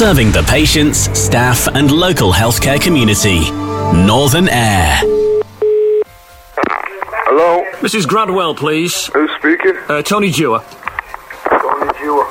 Serving the patients, staff and local healthcare community. Northern Air. Hello? Mrs. Gradwell, please. Who's speaking? Tony Dewar. Tony Dewar.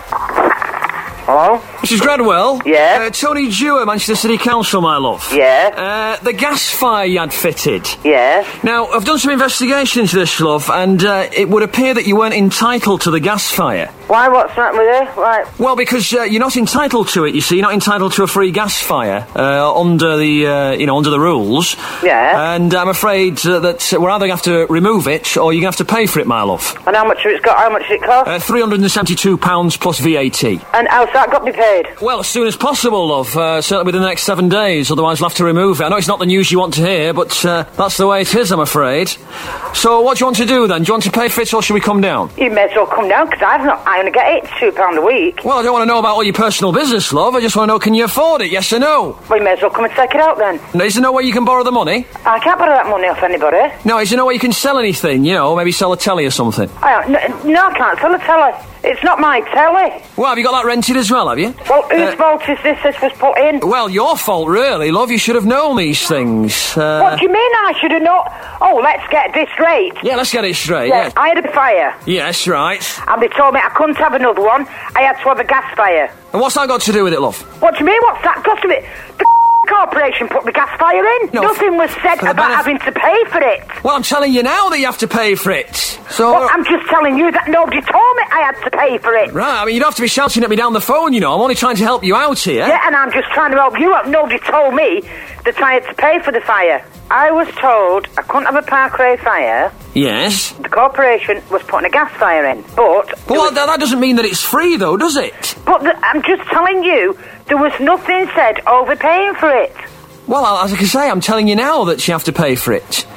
Hello? Mrs. Gradwell? Yeah? Tony Dewar, Manchester City Council, my love. Yeah? The gas fire you had fitted. Yeah? Now, I've done some investigation into this, love, and it would appear that you weren't entitled to the gas fire. Why, what's wrong with it? Right. Well, because you're not entitled to it, you see. You're not entitled to a free gas fire under the, under the rules. Yeah? And I'm afraid that we're either going to have to remove it or you're going to have to pay for it, my love. And how much has it cost? £372 plus VAT. And how's that got to be paid? Well, as soon as possible, love. Certainly within the next 7 days, otherwise we'll have to remove it. I know it's not the news you want to hear, but that's the way it is, I'm afraid. So what do you want to do, then? Do you want to pay for it, or should we come down? You may as well come down, because I only get £82 a week. Well, I don't want to know about all your personal business, love. I just want to know, can you afford it, yes or no? Well, you may as well come and take it out, then. No, is there no way you can borrow the money? I can't borrow that money off anybody. No, is there no way you can sell anything, maybe sell a telly or something? No, I can't sell a telly. It's not my telly. Well, have you got that rented as well, have you? Well, whose fault is this was put in? Well, your fault, really, love. You should have known these things. What do you mean I should have known? Oh, let's get this straight. Yeah, let's get it straight, yes. I had a fire. Yes, right. And they told me I couldn't have another one. I had to have a gas fire. And what's that got to do with it, love? What do you mean, what's that got to do with it? The corporation put the gas fire in. No, nothing was said about having to pay for it. Well, I'm telling you now that you have to pay for it. So well, I'm just telling you that nobody told me I had to pay for it. Right, I mean, you'd have to be shouting at me down the phone, I'm only trying to help you out here. Yeah, and I'm just trying to help you out. Nobody told me that I had to pay for the fire. I was told I couldn't have a Parkway fire. Yes. The corporation was putting a gas fire in, but... Well, that doesn't mean that it's free, though, does it? But I'm just telling you, there was nothing said overpaying for it. Well, as I can say, I'm telling you now that you have to pay for it.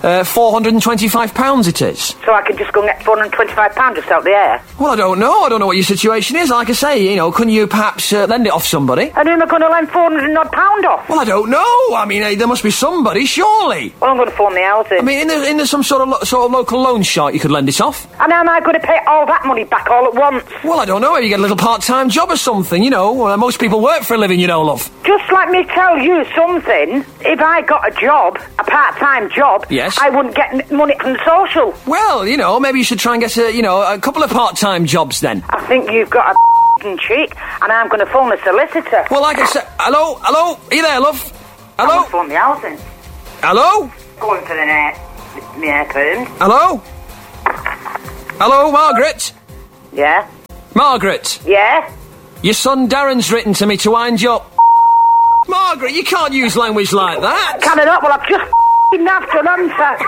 £425 it is. So I can just go and get £425 just out the air? Well, I don't know. I don't know what your situation is. Like I say, couldn't you perhaps lend it off somebody? And who am I going to lend £400 off? Well, I don't know. I mean, there must be somebody, surely. Well, I'm going to phone the housing. I mean, in there some sort of local loan shark you could lend it off? And how am I going to pay all that money back all at once? Well, I don't know. Maybe you get a little part-time job or something, most people work for a living, love. Just let me tell you something. If I got a job, a part-time job... Yes. I wouldn't get money from the social. Well, maybe you should try and get a couple of part-time jobs then. I think you've got a cheek, and I'm going to phone the solicitor. Well, like I said, hello, are you there, love? Hello? I'm going to phone the housing. Hello? Going for the air curtains. Hello? Hello, Margaret? Yeah? Margaret? Yeah? Your son Darren's written to me to wind you up. Margaret, you can't use language like that. Can I not? Well, I've just nabbed an answer.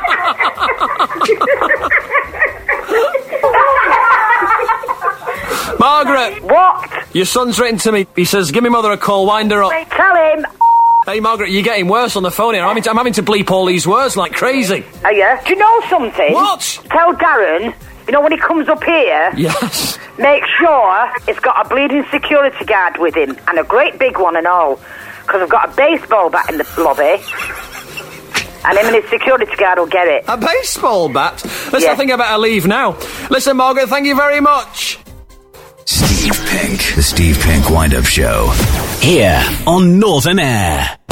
Margaret! What? Your son's written to me. He says, give me mother a call, wind her up. Tell him. Hey, Margaret, you're getting worse on the phone here. I'm having to bleep all these words like crazy. Are you? Do you know something? What? Tell Darren, when he comes up here... Yes. Make sure he's got a bleeding security guard with him, and a great big one and all, because I've got a baseball bat in the lobby, and him and his security guard will get it. A baseball bat? Listen, Yeah. I think I better leave now. Listen, Margaret, thank you very much. Steve Pink, the Steve Pink Wind-Up Show. Here on Northern Air.